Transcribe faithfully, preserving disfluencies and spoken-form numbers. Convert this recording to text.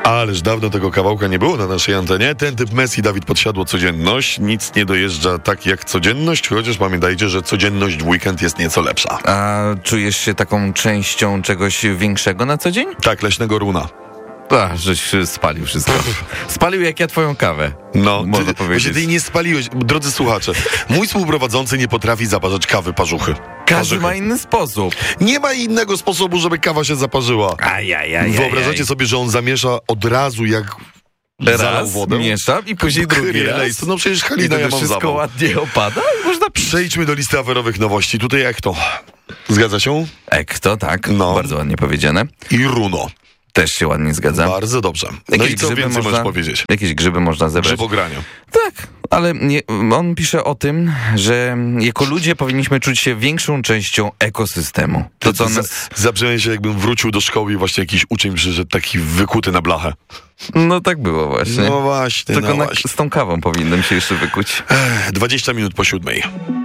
Ależ dawno tego kawałka nie było na naszej antenie. Ten typ Messi, Dawid Podsiadło, codzienność. Nic nie dojeżdża tak jak codzienność, chociaż pamiętajcie, że codzienność w weekend jest nieco lepsza. A czujesz się taką częścią czegoś większego na co dzień? Tak, Leśnego Runa. A, żeś spalił wszystko. Spalił jak ja twoją kawę. No, można ty, powiedzieć. Właśnie ty jej nie spaliłeś. Drodzy słuchacze, mój współprowadzący nie potrafi zaparzać kawy parzuchy. Każdy Parzychy. ma inny sposób. Nie ma innego sposobu, żeby kawa się zaparzyła. Ajajaj. Wyobrażacie sobie, że on zamiesza od razu, jak zalał Raz wodę? mieszam i później drugi raz. No przecież I Halina, to ja mam wszystko zawał. ładnie opada i można pić. Przejdźmy do listy aferowych nowości. Tutaj jak to? Zgadza się? Ekto, tak. No. Bardzo ładnie powiedziane. I Runo. Też się ładnie zgadza. Bardzo dobrze. No Jakieś i co grzyby więcej można, możesz powiedzieć? Jakieś grzyby można zebrać. Grzybogranie. Tak, ale nie, on pisze o tym, że jako ludzie powinniśmy czuć się większą częścią ekosystemu. To, co nas... Zabrzmiałem się, jakbym wrócił do szkoły i właśnie jakiś uczeń przyszedł taki wykuty na blachę. No tak było właśnie. No właśnie, Tylko no na, właśnie. z tą kawą powinienem się jeszcze wykuć. Ech, dwadzieścia minut po siódmej.